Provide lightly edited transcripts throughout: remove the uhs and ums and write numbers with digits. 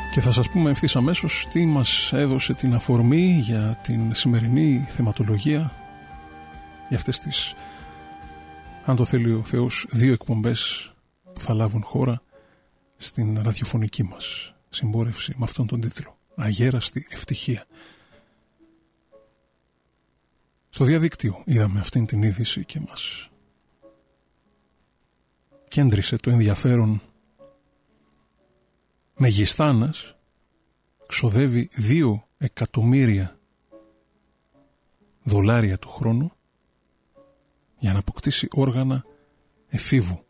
Και θα σας πούμε ευθύς αμέσως τι μας έδωσε την αφορμή για την σημερινή θεματολογία, για αυτές τις, αν το θέλει ο Θεός, 2 εκπομπές που θα λάβουν χώρα στην ραδιοφωνική μας συμπόρευση με αυτόν τον τίτλο, Αγέραστη Ευτυχία. Στο διαδίκτυο είδαμε αυτήν την είδηση και μας κέντρισε το ενδιαφέρον. Μεγιστάνας ξοδεύει $2 εκατομμύρια το χρόνο για να αποκτήσει όργανα εφήβου.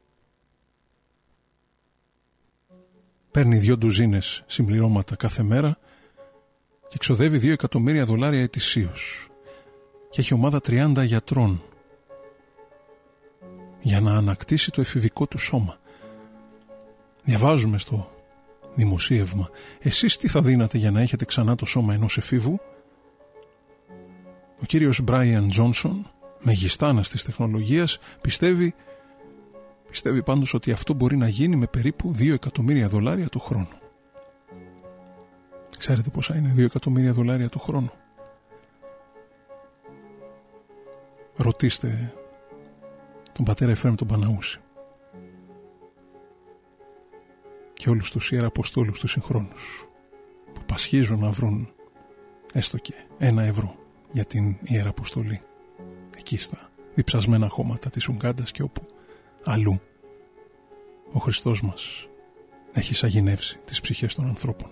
Παίρνει 2 ντουζίνες συμπληρώματα κάθε μέρα και ξοδεύει $2 εκατομμύρια ετησίως. Και έχει ομάδα 30 γιατρών για να ανακτήσει το εφηβικό του σώμα. Διαβάζουμε στο δημοσίευμα: εσείς τι θα δίνατε για να έχετε ξανά το σώμα ενός εφήβου? Ο κύριος Μπράιαν Τζόνσον, μεγιστάνας της τεχνολογίας, πιστεύει πάντως ότι αυτό μπορεί να γίνει με περίπου $2 εκατομμύρια το χρόνο. Ξέρετε πόσα είναι $2 εκατομμύρια το χρόνο? Ρωτήστε τον πατέρα Εφραίμ τον Παναούση και όλους τους ιεραποστόλους του συγχρόνους που πασχίζουν να βρουν έστω και €1 για την ιεραποστολή εκεί στα διψασμένα χώματα της Ουγκάντας και όπου αλλού ο Χριστός μας έχει σαγηνεύσει τις ψυχές των ανθρώπων.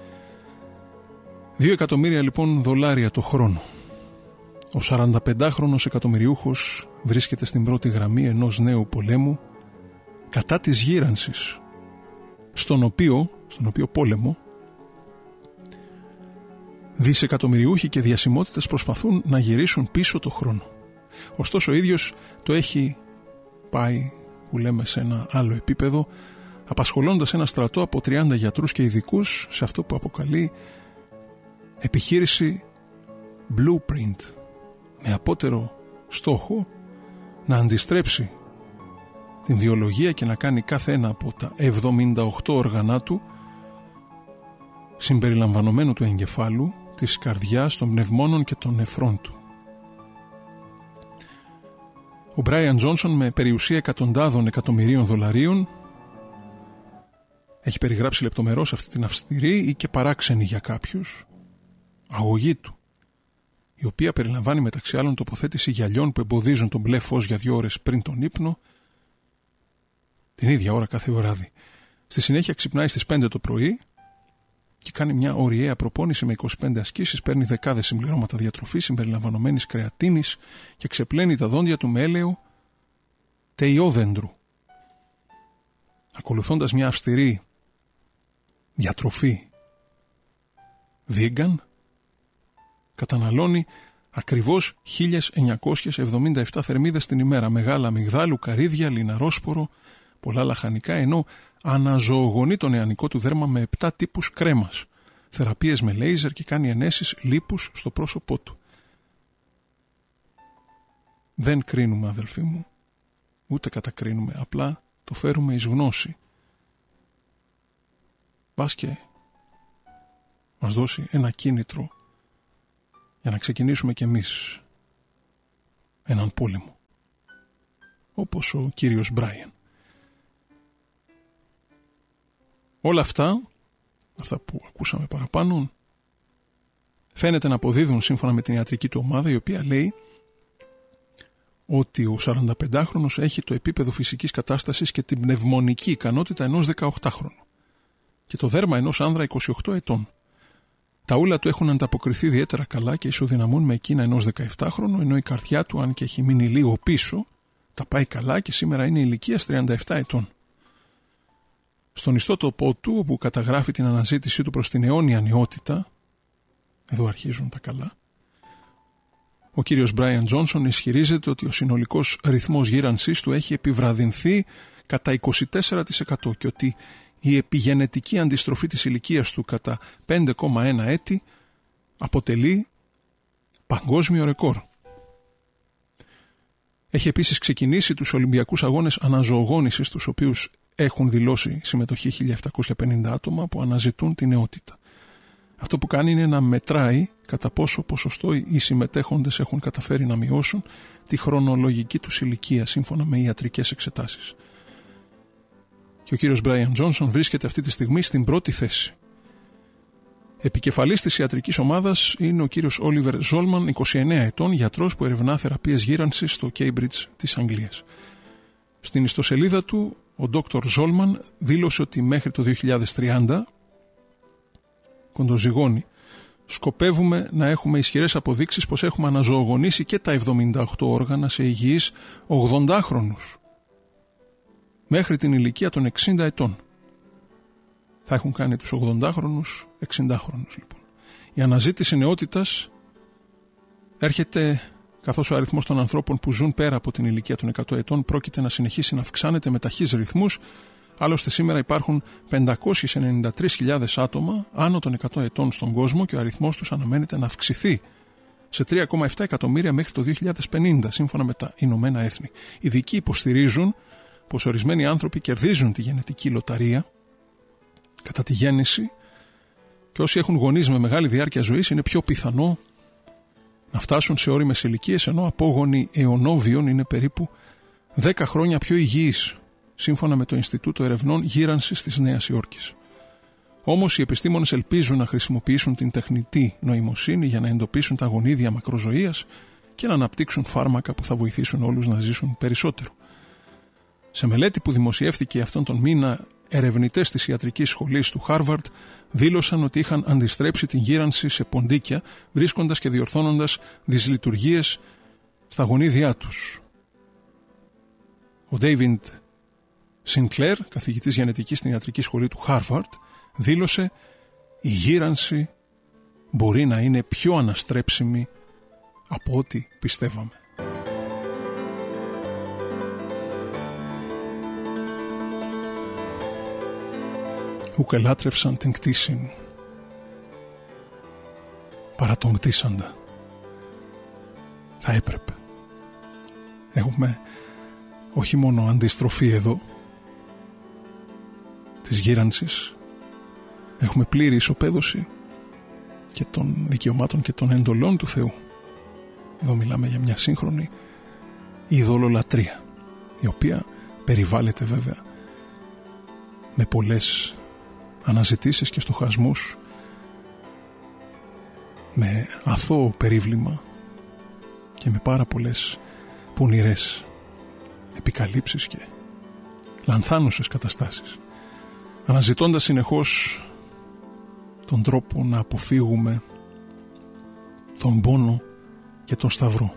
$2 εκατομμύρια λοιπόν το χρόνο. Ο 45χρονος εκατομμυριούχος βρίσκεται στην πρώτη γραμμή ενός νέου πολέμου κατά της γύρανσης, στον οποίο πόλεμο δισεκατομμυριούχοι και διασημότητες προσπαθούν να γυρίσουν πίσω το χρόνο. Ωστόσο ο ίδιος το έχει πάει, που λέμε, σε ένα άλλο επίπεδο, απασχολώντας ένα στρατό από 30 γιατρούς και ειδικούς σε αυτό που αποκαλεί επιχείρηση Blueprint, με απότερο στόχο να αντιστρέψει την βιολογία και να κάνει κάθε ένα από τα 78 όργανα του, συμπεριλαμβανομένου του εγκεφάλου, της καρδιάς, των πνευμόνων και των νεφρών του. Ο Μπράιαν Τζόνσον, με περιουσία εκατοντάδων εκατομμυρίων δολαρίων, έχει περιγράψει λεπτομερώς αυτή την αυστηρή ή και παράξενη για κάποιους αγωγή του, η οποία περιλαμβάνει μεταξύ άλλων τοποθέτηση γυαλιών που εμποδίζουν τον μπλε φως για 2 ώρες πριν τον ύπνο, την ίδια ώρα κάθε βράδυ. Στη συνέχεια ξυπνάει στις 5 το πρωί και κάνει μια ωριαία προπόνηση με 25 ασκήσεις, παίρνει δεκάδες συμπληρώματα διατροφής συμπεριλαμβανομένης κρεατίνης και ξεπλένει τα δόντια του με έλαιο τεϊόδεντρου. Ακολουθώντας μια αυστηρή διατροφή vegan, καταναλώνει ακριβώς 1977 θερμίδες την ημέρα, μεγάλα αμυγδάλου, καρύδια, λιναρόσπορο, πολλά λαχανικά, ενώ αναζωογονεί το νεανικό του δέρμα με 7 τύπους κρέμας, θεραπείες με λέιζερ και κάνει ενέσεις λίπους στο πρόσωπό του. Δεν κρίνουμε, αδελφοί μου, ούτε κατακρίνουμε, απλά το φέρουμε εις γνώση. Μπας και μας δώσει ένα κίνητρο για να ξεκινήσουμε κι εμείς έναν πόλεμο, όπως ο κύριος Μπράιαν. Όλα αυτά που ακούσαμε παραπάνω, φαίνεται να αποδίδουν σύμφωνα με την ιατρική του ομάδα, η οποία λέει ότι ο 45χρονος έχει το επίπεδο φυσικής κατάστασης και την πνευμονική ικανότητα ενός 18χρονου και το δέρμα ενός άνδρα 28 ετών. Τα ούλα του έχουν ανταποκριθεί ιδιαίτερα καλά και ισοδυναμούν με εκείνα ενός 17χρονου, ενώ η καρδιά του, αν και έχει μείνει λίγο πίσω, τα πάει καλά και σήμερα είναι ηλικίας 37 ετών. Στον ιστότοπο του, όπου καταγράφει την αναζήτησή του προς την αιώνια νεότητα, εδώ αρχίζουν τα καλά, ο κύριος Μπράιαν Τζόνσον ισχυρίζεται ότι ο συνολικός ρυθμός γύρανσής του έχει επιβραδυνθεί κατά 24% και ότι η επιγενετική αντιστροφή της ηλικίας του κατά 5,1 έτη αποτελεί παγκόσμιο ρεκόρ. Έχει επίσης ξεκινήσει τους Ολυμπιακούς Αγώνες Αναζωογόνησης, τους οποίους έχουν δηλώσει συμμετοχή 1.750 άτομα που αναζητούν τη νεότητα. Αυτό που κάνει είναι να μετράει κατά πόσο ποσοστό οι συμμετέχοντες έχουν καταφέρει να μειώσουν τη χρονολογική τους ηλικία σύμφωνα με ιατρικές εξετάσεις. Και ο κύριος Μπράιαν Τζόνσον βρίσκεται αυτή τη στιγμή στην πρώτη θέση. Επικεφαλής της ιατρικής ομάδας είναι ο κύριος Όλιβερ Ζόλμαν, 29 ετών, γιατρός που ερευνά θεραπείες γύρανσης στο Cambridge της Αγγλίας. Στην ιστοσελίδα του, ο Dr. Ζόλμαν δήλωσε ότι μέχρι το 2030, κοντοζυγώνει, σκοπεύουμε να έχουμε ισχυρές αποδείξεις πως έχουμε αναζωογονήσει και τα 78 όργανα σε υγιείς 80χρονους. Μέχρι την ηλικία των 60 ετών. Θα έχουν κάνει τους 80χρονους 60χρονους λοιπόν. Η αναζήτηση νεότητας έρχεται καθώς ο αριθμός των ανθρώπων που ζουν πέρα από την ηλικία των 100 ετών πρόκειται να συνεχίσει να αυξάνεται με ταχύς ρυθμούς. Άλλωστε σήμερα υπάρχουν 593.000 άτομα άνω των 100 ετών στον κόσμο και ο αριθμός τους αναμένεται να αυξηθεί σε 3,7 εκατομμύρια μέχρι το 2050 σύμφωνα με τα Ηνωμένα Έθνη. Οι ειδικοί υποστηρίζουν πως ορισμένοι άνθρωποι κερδίζουν τη γενετική λοταρία κατά τη γέννηση και όσοι έχουν γονείς με μεγάλη διάρκεια ζωής είναι πιο πιθανό να φτάσουν σε ώριμες ηλικίες, ενώ απόγονοι αιωνόβιων είναι περίπου 10 χρόνια πιο υγιείς, σύμφωνα με το Ινστιτούτο Ερευνών Γύρανσης της Νέας Υόρκης. Όμως οι επιστήμονες ελπίζουν να χρησιμοποιήσουν την τεχνητή νοημοσύνη για να εντοπίσουν τα γονίδια μακροζωίας και να αναπτύξουν φάρμακα που θα βοηθήσουν όλους να ζήσουν περισσότερο. Σε μελέτη που δημοσιεύθηκε αυτόν τον μήνα, ερευνητές της ιατρικής σχολής του Χάρβαρντ δήλωσαν ότι είχαν αντιστρέψει την γύρανση σε ποντίκια, βρίσκοντας και διορθώνοντας δυσλειτουργίες στα γονίδια τους. Ο David Sinclair, καθηγητής γενετικής στην ιατρική σχολή του Χάρβαρντ, δήλωσε «Η γύρανση μπορεί να είναι πιο αναστρέψιμη από ό,τι πιστεύαμε». Ούκ ελάτρευσαν την κτήσιν, παρά τον κτήσαντα. Θα έπρεπε. Έχουμε όχι μόνο αντιστροφή εδώ της γύρανσης, έχουμε πλήρη ισοπαίδωση και των δικαιωμάτων και των εντολών του Θεού. Εδώ μιλάμε για μια σύγχρονη ειδωλολατρία, η οποία περιβάλλεται βέβαια με πολλές αναζητήσεις και στοχασμούς, με αθώο περίβλημα και με πάρα πολλές πονηρές επικαλύψεις και λανθάνουσες καταστάσεις, αναζητώντας συνεχώς τον τρόπο να αποφύγουμε τον πόνο και τον σταυρό.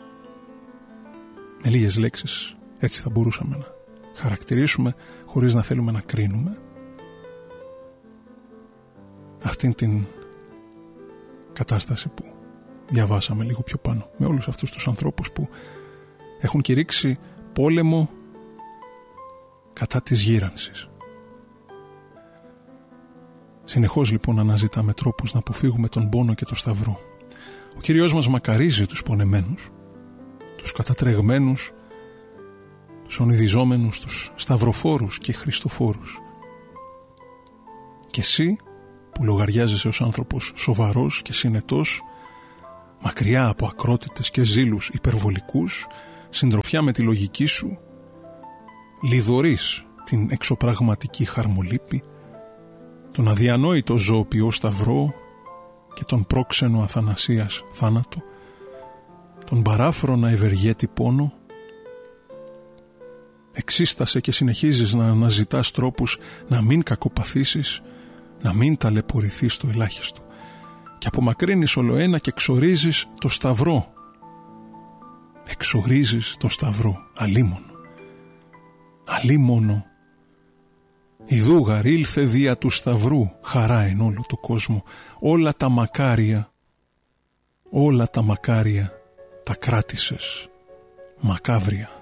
Με λίγες λέξεις έτσι θα μπορούσαμε να χαρακτηρίσουμε, χωρίς να θέλουμε να κρίνουμε, αυτήν την κατάσταση που διαβάσαμε λίγο πιο πάνω, με όλους αυτούς τους ανθρώπους που έχουν κηρύξει πόλεμο κατά της γύρανσης. Συνεχώς λοιπόν αναζητάμε τρόπους να αποφύγουμε τον πόνο και τον σταυρό. Ο Κύριος μας μακαρίζει τους πονεμένους, τους κατατρεγμένους, τους ονειδιζόμενους, τους σταυροφόρους και χριστοφόρους. Και εσύ που λογαριάζεσαι ως άνθρωπος σοβαρός και συνετός, μακριά από ακρότητες και ζήλους υπερβολικούς, συντροφιά με τη λογική σου, λιδωρείς την εξωπραγματική χαρμολύπη, τον αδιανόητο ζωοποιό σταυρό και τον πρόξενο αθανασίας θάνατο, τον παράφρονα ευεργέτη πόνο. Εξίστασε και συνεχίζεις να αναζητάς τρόπους να μην κακοπαθήσεις, να μην ταλαιπωρηθείς το ελάχιστο, και απομακρύνεις ολοένα και εξορίζεις το σταυρό. Εξορίζεις το σταυρό, αλίμονο. Ιδούγαρ ήλθε δια του σταυρού χαρά εν όλο το κόσμο. Όλα τα μακάρια τα κράτησες, μακάβρια.